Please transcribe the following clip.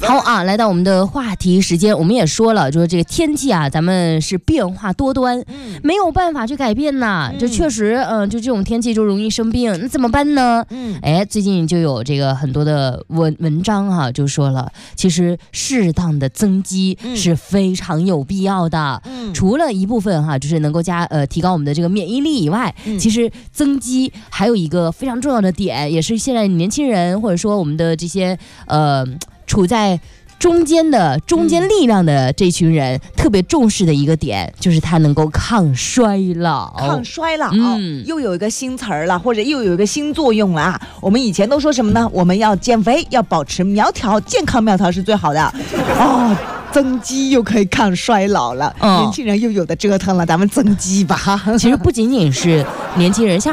好啊，来到我们的话题时间，我们也说了，就是这个天气啊，咱们是变化多端，没有办法去改变呐。这确实，就这种天气就容易生病，那怎么办呢？最近就有这个很多的文章哈，就说了，其实适当的增肌是非常有必要的。除了一部分哈，就是能够提高我们的这个免疫力以外，其实增肌还有一个非常重要的点，也是现在年轻人或者说我们的这些处在中间力量的这群人特别重视的一个点，就是它能够抗衰老。 又有一个新词儿了，或者又有一个新作用了啊！我们以前都说什么呢？我们要减肥，要保持苗条，健康苗条是最好的。增肌又可以抗衰老了，年轻人又有的折腾了，咱们增肌吧。 其实不仅仅是年轻人，像